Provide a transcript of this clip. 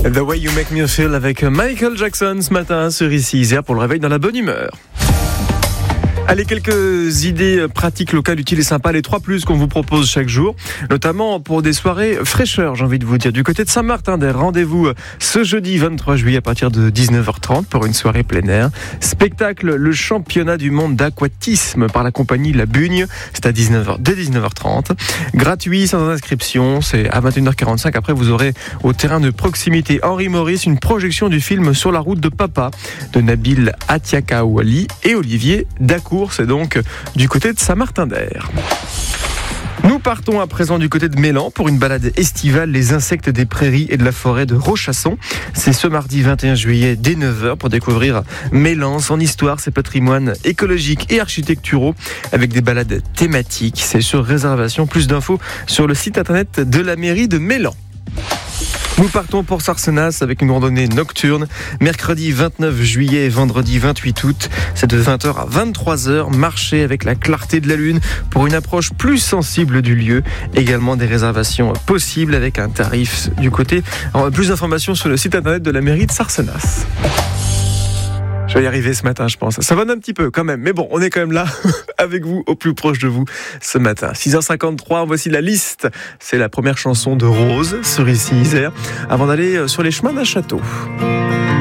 The Way You Make Me Feel avec Michael Jackson ce matin sur ici Isère pour le réveil dans la bonne humeur. Allez, quelques idées pratiques locales utiles et sympas, les 3+ qu'on vous propose chaque jour, notamment pour des soirées fraîcheur, j'ai envie de vous dire. Du côté de Saint-Martin, rendez-vous ce jeudi 23 juillet à partir de 19h30 pour une soirée plein air. Spectacle, le championnat du monde d'aquatisme par la compagnie La Bugne, c'est à dès 19h30. Gratuit, sans inscription, c'est à 21h45. Après, vous aurez au terrain de proximité Henri Maurice une projection du film Sur la route de papa de Nabil Atiakaouali et Olivier Dacour. C'est donc du côté de Saint-Martin-d'Air. Nous partons à présent du côté de Mélan pour une balade estivale, les insectes des prairies et de la forêt de Rochasson. C'est ce mardi 21 juillet dès 9h pour découvrir Mélan, son histoire, ses patrimoines écologiques et architecturaux avec des balades thématiques. C'est sur réservation. Plus d'infos sur le site internet de la mairie de Mélan. Nous partons pour Sarcenas avec une randonnée nocturne, mercredi 29 juillet et vendredi 28 août. C'est de 20h à 23h, marcher avec la clarté de la lune pour une approche plus sensible du lieu. Également des réservations possibles avec un tarif du côté. Alors, plus d'informations sur le site internet de la mairie de Sarcenas. Je vais y arriver ce matin, je pense. Ça va un petit peu quand même, mais bon, on est quand même là avec vous, au plus proche de vous ce matin. 6h53, voici la liste. C'est la première chanson de Rose sur ici Isère, avant d'aller sur les chemins d'un château.